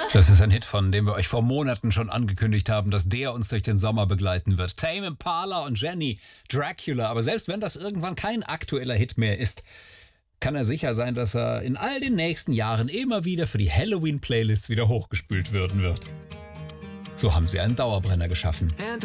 Das ist ein Hit, von dem wir euch vor Monaten schon angekündigt haben, dass der uns durch den Sommer begleiten wird. Tame Impala und Jenny, Dracula. Aber selbst wenn das irgendwann kein aktueller Hit mehr ist, kann er sicher sein, dass er in all den nächsten Jahren immer wieder für die Halloween-Playlists wieder hochgespült werden wird. So haben sie einen Dauerbrenner geschaffen.